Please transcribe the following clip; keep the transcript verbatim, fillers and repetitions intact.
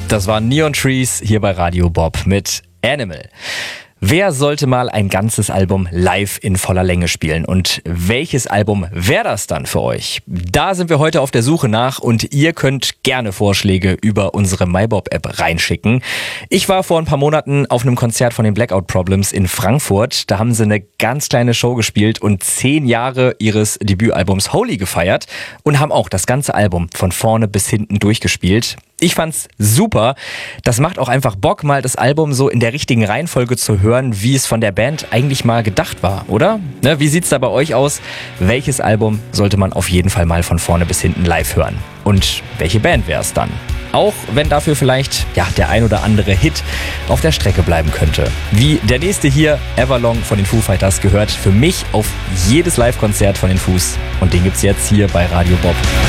Das waren Neon Trees hier bei Radio Bob mit Animal. Wer sollte mal ein ganzes Album live in voller Länge spielen? Und welches Album wäre das dann für euch? Da sind wir heute auf der Suche nach und ihr könnt gerne Vorschläge über unsere MyBob-App reinschicken. Ich war vor ein paar Monaten auf einem Konzert von den Blackout Problems in Frankfurt. Da haben sie eine ganz kleine Show gespielt und zehn Jahre ihres Debütalbums Holy gefeiert und haben auch das ganze Album von vorne bis hinten durchgespielt. Ich fand's super. Das macht auch einfach Bock, mal das Album so in der richtigen Reihenfolge zu hören, wie es von der Band eigentlich mal gedacht war, oder? Ne, wie sieht's da bei euch aus? Welches Album sollte man auf jeden Fall mal von vorne bis hinten live hören? Und welche Band wäre es dann? Auch wenn dafür vielleicht ja der ein oder andere Hit auf der Strecke bleiben könnte. Wie der nächste hier, Everlong von den Foo Fighters, gehört für mich auf jedes Live-Konzert von den Foos. Und den gibt's jetzt hier bei Radio Bob.